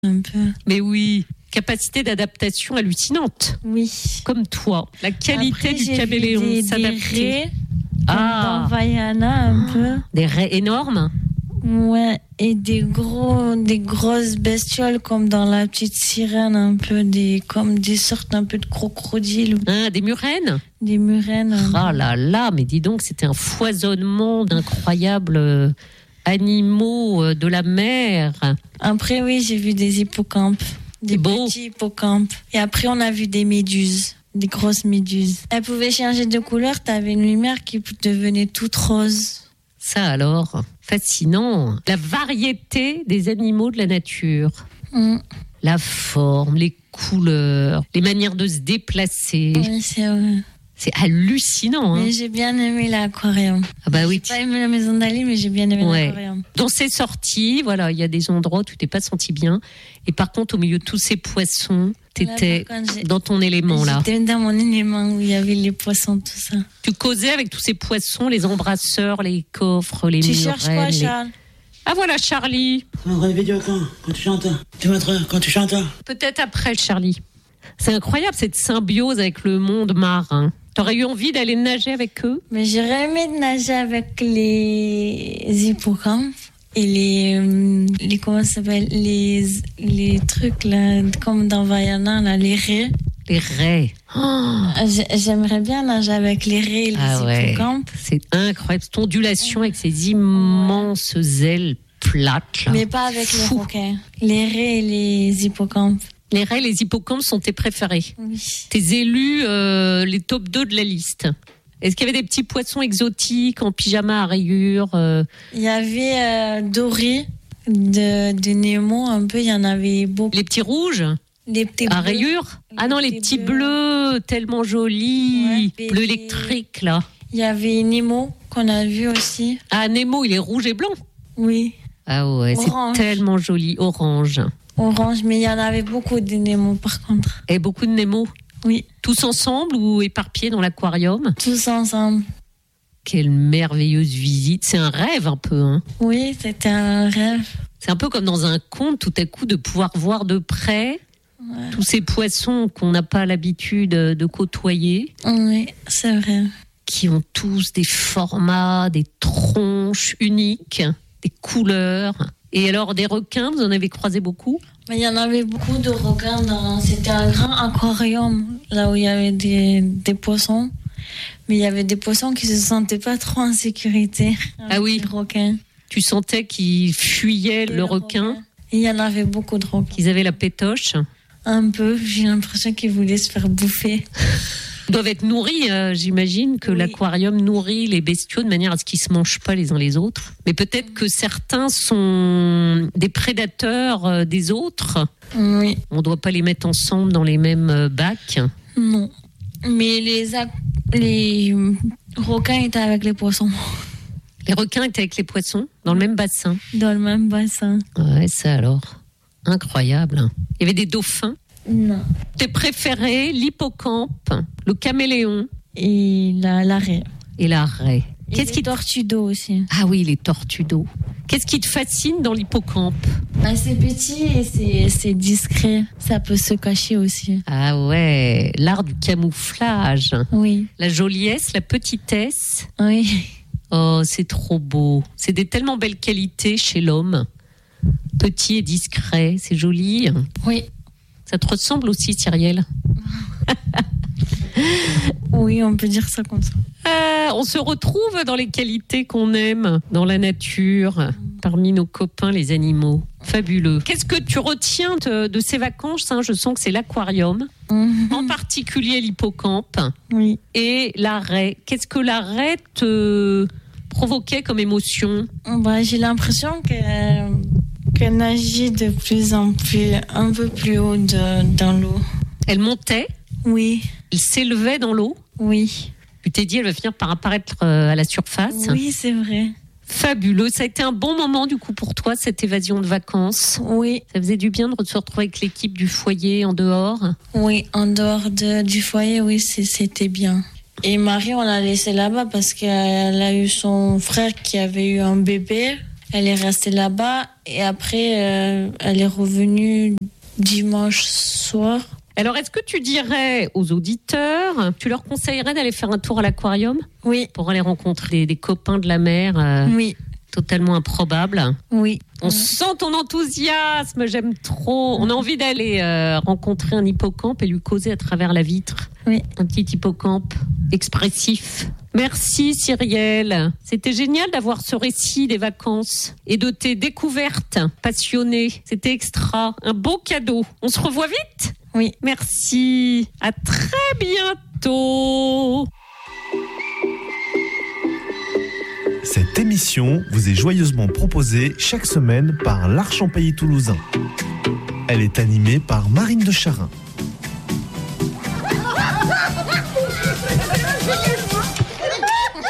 un peu. Mais oui, capacité d'adaptation hallucinante. Oui. Comme toi. La qualité Après, du j'ai caméléon, vu des s'adapter. raies, dans Vaiana un peu. Des raies énormes. Ouais, et des grosses bestioles comme dans La Petite Sirène, un peu comme des sortes un peu de crocodiles. Des murènes. Des murènes. Ah là là, mais dis donc, c'était un foisonnement d'incroyables animaux de la mer. Après, oui, j'ai vu des hippocampes. Des beau. petits hippocampes. Et après, on a vu des méduses. Des grosses méduses. Elles pouvaient changer de couleur, t'avais une lumière qui devenait toute rose. Ça alors, fascinant. La variété des animaux de la nature. La forme, les couleurs, les manières de se déplacer. Oui, c'est vrai. C'est hallucinant. Mais j'ai bien aimé l'aquarium. Ah bah oui. J'ai pas aimé la maison d'Ali, mais j'ai bien aimé l'aquarium. Dans ces sorties, voilà, il y a des endroits où tu t'es pas senti bien. Et par contre, au milieu de tous ces poissons, t'étais dans ton élément là. J'étais dans mon élément où il y avait les poissons, tout ça. Tu causais avec tous ces poissons, les embrasseurs, les coffres, les murènes. Tu cherches quoi, Charles? Ah voilà, Charlie. Tu m'envoies une vidéo quand tu chantes. Tu m'envoies quand tu chantes. Peut-être après, Charlie. C'est incroyable cette symbiose avec le monde marin. T'aurais eu envie d'aller nager avec eux? Mais j'aurais aimé nager avec les hippocampes et les comment ça s'appelle, les trucs là, comme dans Vaiana là, les raies. Les raies. Oh. J'aimerais bien nager avec les raies et les hippocampes. C'est incroyable, cette ondulation avec ces immenses ailes plates. Là. Mais pas avec les requins. Les raies et les hippocampes. Les raies et les hippocampes sont tes préférés. Oui. Tes élus, les top 2 de la liste. Est-ce qu'il y avait des petits poissons exotiques en pyjama à rayures Il y avait Dory de Nemo, un peu, il y en avait beaucoup. Les petits rouges? Les petits à bleus. rayures? Ah non, les petits bleus, tellement jolis. Ouais, bleu électrique, là. Il y avait Nemo, qu'on a vu aussi. Ah, Nemo, il est rouge et blanc? Oui. Ah ouais, Orange. C'est tellement joli, orange. Orange, mais il y en avait beaucoup de Nemo par contre. Et beaucoup de Nemo? Oui. Tous ensemble ou éparpillés dans l'aquarium? Tous ensemble. Quelle merveilleuse visite. C'est un rêve un peu, hein? Oui, c'était un rêve. C'est un peu comme dans un conte, tout à coup, de pouvoir voir de près tous ces poissons qu'on n'a pas l'habitude de côtoyer. Oui, c'est vrai. Qui ont tous des formats, des tronches uniques, des couleurs. Et alors, des requins, vous en avez croisé beaucoup? Mais il y en avait beaucoup de requins. C'était un grand aquarium, là où il y avait des poissons. Mais il y avait des poissons qui ne se sentaient pas trop en sécurité. Ah oui. Les requins. Tu sentais qu'ils fuyaient le requin? Il y en avait beaucoup de requins. Qu'ils avaient la pétoche? Un peu. J'ai l'impression qu'ils voulaient se faire bouffer. Ils doivent être nourris, j'imagine que l'aquarium nourrit les bestiaux de manière à ce qu'ils ne se mangent pas les uns les autres. Mais peut-être que certains sont des prédateurs des autres. Oui. On ne doit pas les mettre ensemble dans les mêmes bacs. Non. Mais les requins étaient avec les poissons. Les requins étaient avec les poissons dans le même bassin? Dans le même bassin. Ouais, ça alors. Incroyable. Il y avait des dauphins? Non. Tes préférés, l'hippocampe, le caméléon et la raie. Et la raie. Qu'est-ce qui tortues d'eau aussi? Ah oui, les tortues d'eau. Qu'est-ce qui te fascine dans l'hippocampe? C'est petit et c'est discret. Ça peut se cacher aussi. Ah ouais, l'art du camouflage. Oui. La joliesse, la petitesse. Oui. Oh, c'est trop beau. C'est des tellement belles qualités chez l'homme. Petit et discret, c'est joli. Oui. Ça te ressemble aussi, Cyrielle? Oui, on peut dire ça comme ça. On se retrouve dans les qualités qu'on aime dans la nature, parmi nos copains, les animaux. Fabuleux. Qu'est-ce que tu retiens de ces vacances? Je sens que c'est l'aquarium, en particulier l'hippocampe et la raie. Qu'est-ce que la raie te provoquait comme émotion? J'ai l'impression qu'elle nageait de plus en plus, un peu plus haut dans l'eau. Elle montait? Oui. Elle s'élevait dans l'eau? Oui. Tu t'es dit, elle va finir par apparaître à la surface? Oui, c'est vrai. Fabuleux. Ça a été un bon moment, du coup, pour toi, cette évasion de vacances? Oui. Ça faisait du bien de se retrouver avec l'équipe du foyer en dehors? Oui, en dehors du foyer, oui, c'était bien. Et Marie, on l'a laissée là-bas parce qu'elle a eu son frère qui avait eu un bébé. Elle est restée là-bas et après, elle est revenue dimanche soir. Alors, est-ce que tu dirais aux auditeurs, tu leur conseillerais d'aller faire un tour à l'aquarium ? Oui. Pour aller rencontrer des copains de la mer Oui. Totalement improbables. Oui. On sent ton enthousiasme, j'aime trop. On a envie d'aller rencontrer un hippocampe et lui causer à travers la vitre. Oui. Un petit hippocampe expressif. Merci Cyrielle. C'était génial d'avoir ce récit des vacances et de tes découvertes passionnées. C'était extra. Un beau cadeau. On se revoit vite ? Oui. Merci. À très bientôt. Cette émission vous est joyeusement proposée chaque semaine par l'Arch en Pays Toulousain. Elle est animée par Marine de Charin.